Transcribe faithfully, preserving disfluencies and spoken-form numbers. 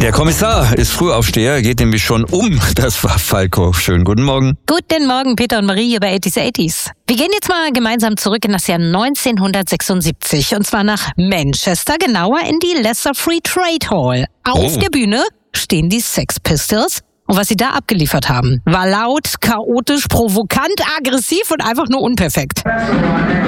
Der Kommissar ist Frühaufsteher, geht nämlich schon um. Das war Falco. Schönen guten Morgen. Guten Morgen, Peter und Marie hier bei eighties eighties. Wir gehen jetzt mal gemeinsam zurück in das Jahr neunzehnhundertsechsundsiebzig. Und zwar nach Manchester, genauer in die Lesser Free Trade Hall. Auf Oh. der Bühne stehen die Sex Pistols. Und was sie da abgeliefert haben, war laut, chaotisch, provokant, aggressiv und einfach nur unperfekt.